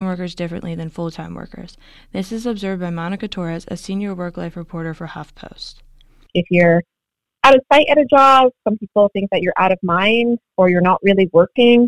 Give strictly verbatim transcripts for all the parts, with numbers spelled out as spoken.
workers differently than full-time workers. This is observed by Monica Torres, a senior work-life reporter for HuffPost. If you're out of sight at a job, some people think that you're out of mind or you're not really working.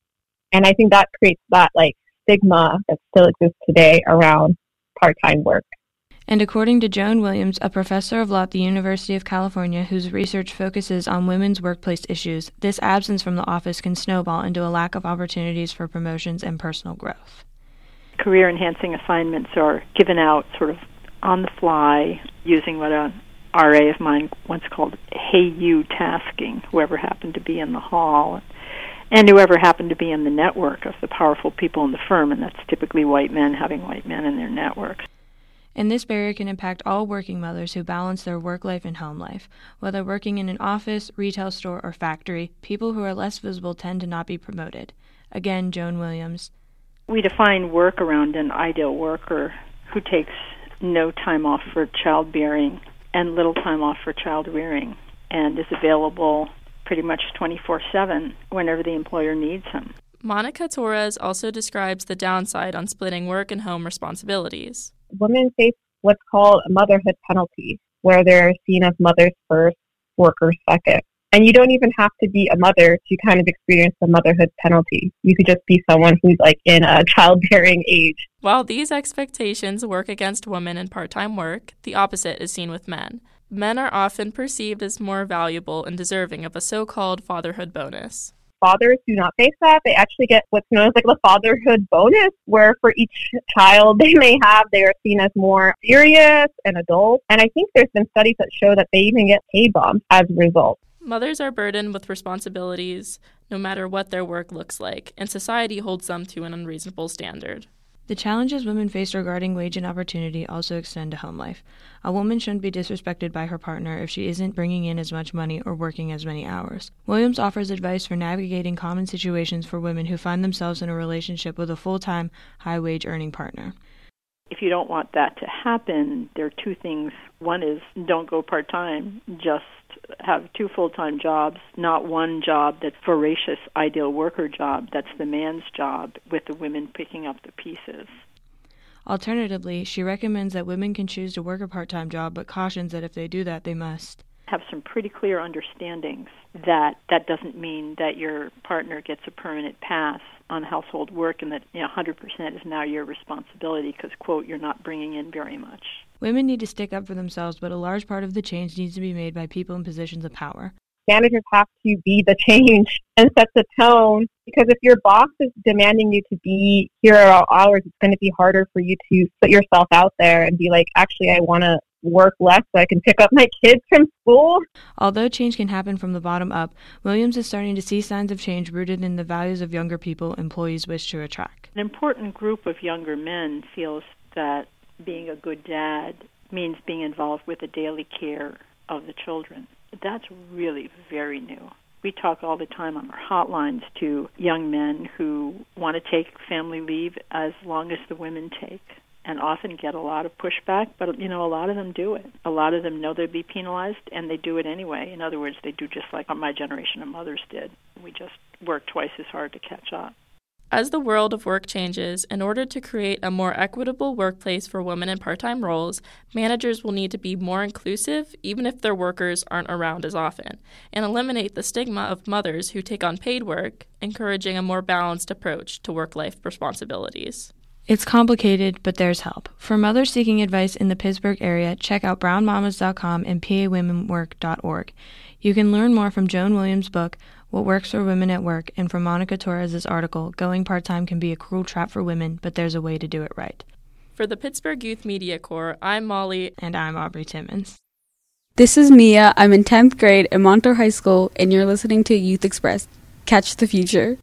And I think that creates that like stigma that still exists today around part-time work. And according to Joan Williams, a professor of law at the University of California whose research focuses on women's workplace issues, this absence from the office can snowball into a lack of opportunities for promotions and personal growth. Career-enhancing assignments are given out sort of on the fly using what a R A of mine once called hey you tasking, whoever happened to be in the hall and whoever happened to be in the network of the powerful people in the firm, and that's typically white men having white men in their networks. And this barrier can impact all working mothers who balance their work life and home life. Whether working in an office, retail store, or factory, people who are less visible tend to not be promoted. Again, Joan Williams. We define work around an ideal worker who takes no time off for childbearing and little time off for child rearing and is available pretty much twenty-four seven whenever the employer needs him. Monica Torres also describes the downside on splitting work and home responsibilities. Women face what's called a motherhood penalty, where they're seen as mothers first, workers second. And you don't even have to be a mother to kind of experience the motherhood penalty. You could just be someone who's like in a childbearing age. While these expectations work against women in part-time work, the opposite is seen with men. Men are often perceived as more valuable and deserving of a so-called fatherhood bonus. Fathers do not face that. They actually get what's known as like the fatherhood bonus, where for each child they may have, they are seen as more serious and adult. And I think there's been studies that show that they even get pay bumps as a result. Mothers are burdened with responsibilities no matter what their work looks like, and society holds them to an unreasonable standard. The challenges women face regarding wage and opportunity also extend to home life. A woman shouldn't be disrespected by her partner if she isn't bringing in as much money or working as many hours. Williams offers advice for navigating common situations for women who find themselves in a relationship with a full-time, high-wage earning partner. If you don't want that to happen, there are two things. One is don't go part-time, just have two full-time jobs, not one job that's voracious ideal worker job. That's the man's job, with the women picking up the pieces. Alternatively, she recommends that women can choose to work a part-time job, but cautions that if they do that, they must have some pretty clear understandings that that doesn't mean that your partner gets a permanent pass on household work and that you know, one hundred percent is now your responsibility because, quote, you're not bringing in very much. Women need to stick up for themselves, but a large part of the change needs to be made by people in positions of power. Managers have to be the change and set the tone, because if your boss is demanding you to be here at all hours, it's going to be harder for you to put yourself out there and be like, actually, I want to work less so I can pick up my kids from school. Although change can happen from the bottom up, Williams is starting to see signs of change rooted in the values of younger people employees wish to attract. An important group of younger men feels that being a good dad means being involved with the daily care of the children. That's really very new. We talk all the time on our hotlines to young men who want to take family leave as long as the women take, and often get a lot of pushback, but, you know, a lot of them do it. A lot of them know they'd be penalized, and they do it anyway. In other words, they do just like my generation of mothers did. We just work twice as hard to catch up. As the world of work changes, in order to create a more equitable workplace for women in part-time roles, managers will need to be more inclusive, even if their workers aren't around as often, and eliminate the stigma of mothers who take on paid work, encouraging a more balanced approach to work-life responsibilities. It's complicated, but there's help. For mothers seeking advice in the Pittsburgh area, check out brown mamas dot com and p a women work dot org. You can learn more from Joan Williams' book, What Works for Women at Work, and from Monica Torres' article, Going Part-Time Can Be a Cruel Trap for Women, but There's a Way to Do It Right. For the Pittsburgh Youth Media Corps, I'm Molly. And I'm Aubrey Timmons. This is Mia. I'm in tenth grade at Montour High School, and you're listening to Youth Express. Catch the future.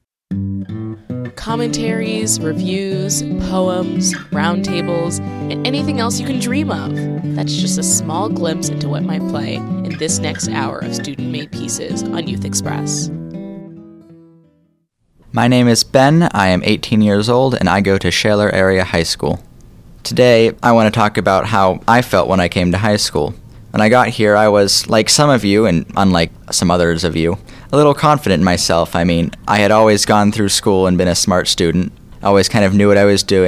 Commentaries, reviews, poems, roundtables, and anything else you can dream of. That's just a small glimpse into what might play in this next hour of student-made pieces on Youth Express. My name is Ben, I am eighteen years old, and I go to Shaler Area High School. Today, I want to talk about how I felt when I came to high school. When I got here, I was, like some of you, and unlike some others of you, a little confident in myself. I mean, I had always gone through school and been a smart student, always kind of knew what I was doing.